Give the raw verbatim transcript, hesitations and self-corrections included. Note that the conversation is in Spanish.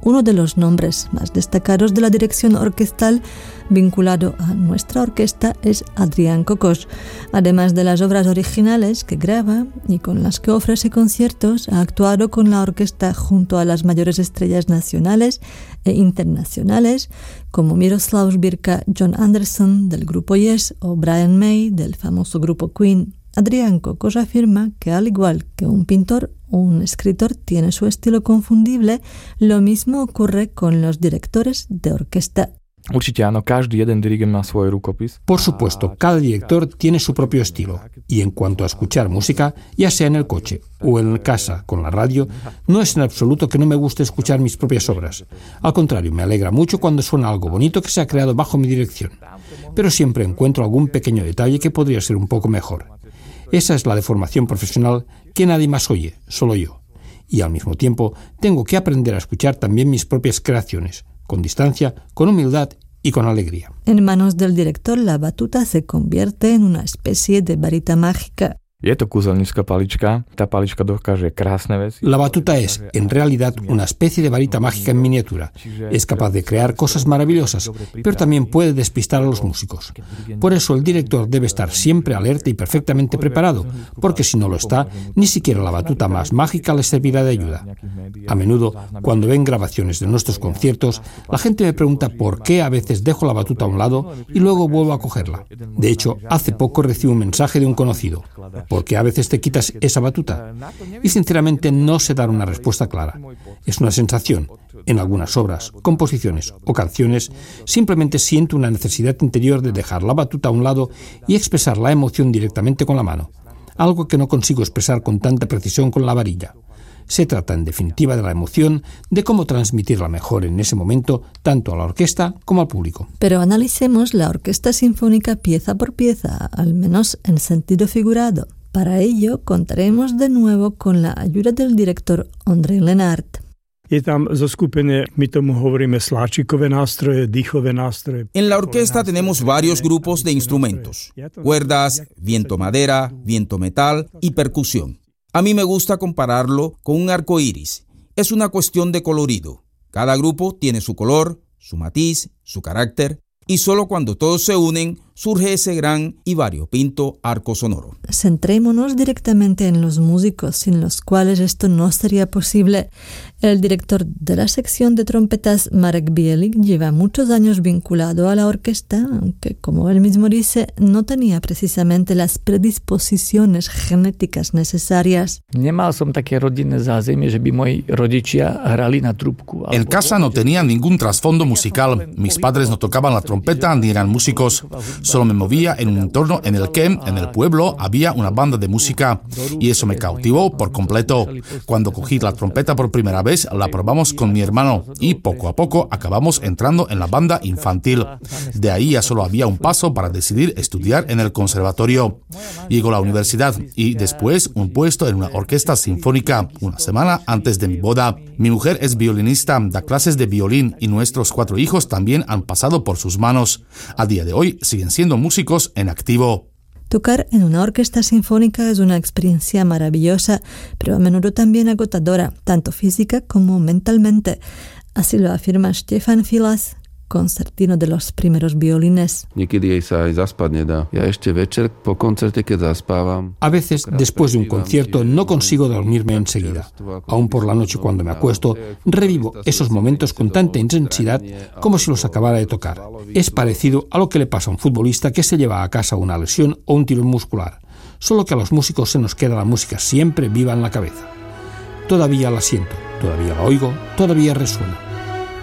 Uno de los nombres más destacados de la dirección orquestal vinculado a nuestra orquesta es Adrián Cocosh. Además de las obras originales que graba y con las que ofrece conciertos, ha actuado con la orquesta junto a las mayores estrellas nacionales e internacionales como Miroslav Sbirka, John Anderson del grupo Yes o Brian May del famoso grupo Queen. Adrián Cocosh afirma que al igual que un pintor o un escritor tiene su estilo confundible, lo mismo ocurre con los directores de orquesta. Por supuesto, cada director tiene su propio estilo, y en cuanto a escuchar música, ya sea en el coche o en casa con la radio, no es en absoluto que no me guste escuchar mis propias obras. Al contrario, me alegra mucho cuando suena algo bonito que se ha creado bajo mi dirección, pero siempre encuentro algún pequeño detalle que podría ser un poco mejor. Esa es la deformación profesional que nadie más oye, solo yo. Y al mismo tiempo tengo que aprender a escuchar también mis propias creaciones, con distancia, con humildad y con alegría. En manos del director, la batuta se convierte en una especie de varita mágica. La batuta es, en realidad, una especie de varita mágica en miniatura. Es capaz de crear cosas maravillosas, pero también puede despistar a los músicos. Por eso el director debe estar siempre alerta y perfectamente preparado, porque si no lo está, ni siquiera la batuta más mágica le servirá de ayuda. A menudo, cuando ven grabaciones de nuestros conciertos, la gente me pregunta por qué a veces dejo la batuta a un lado y luego vuelvo a cogerla. De hecho, hace poco recibí un mensaje de un conocido. ¿Por qué a veces te quitas esa batuta? Y sinceramente no sé dar una respuesta clara. Es una sensación. En algunas obras, composiciones o canciones, simplemente siento una necesidad interior de dejar la batuta a un lado y expresar la emoción directamente con la mano, algo que no consigo expresar con tanta precisión con la varilla. Se trata, en definitiva, de la emoción, de cómo transmitirla mejor en ese momento, tanto a la orquesta como al público. Pero analicemos la orquesta sinfónica pieza por pieza, al menos en sentido figurado. Para ello, contaremos de nuevo con la ayuda del director Ondřej Lenart. En la orquesta tenemos varios grupos de instrumentos: cuerdas, viento madera, viento metal y percusión. A mí me gusta compararlo con un arco iris. Es una cuestión de colorido. Cada grupo tiene su color, su matiz, su carácter, y solo cuando todos se unen surge ese gran y variopinto arco sonoro. Centrémonos directamente en los músicos, sin los cuales esto no sería posible. El director de la sección de trompetas, Marek Bielik, lleva muchos años vinculado a la orquesta, aunque, como él mismo dice, no tenía precisamente las predisposiciones genéticas necesarias. En casa no tenía ningún trasfondo musical. Mis padres no tocaban la trompeta ni eran músicos. Solo me movía en un entorno en el que, en el pueblo, había una banda de música, y eso me cautivó por completo. Cuando cogí la trompeta por primera vez, la probamos con mi hermano, y poco a poco acabamos entrando en la banda infantil. De ahí ya solo había un paso para decidir estudiar en el conservatorio. Llegó la universidad y después un puesto en una orquesta sinfónica, una semana antes de mi boda. Mi mujer es violinista, da clases de violín, y nuestros cuatro hijos también han pasado por sus manos. A día de hoy siguen siendo músicos en activo. Tocar en una orquesta sinfónica es una experiencia maravillosa, pero a menudo también agotadora, tanto física como mentalmente. Así lo afirma Štefan Filas, concertino de los primeros violines. A veces, después de un concierto, no consigo dormirme enseguida. Aún por la noche, cuando me acuesto, revivo esos momentos con tanta intensidad como si los acabara de tocar. Es parecido a lo que le pasa a un futbolista que se lleva a casa una lesión o un tirón muscular, solo que a los músicos se nos queda la música siempre viva en la cabeza. Todavía la siento, todavía la oigo, todavía resuena.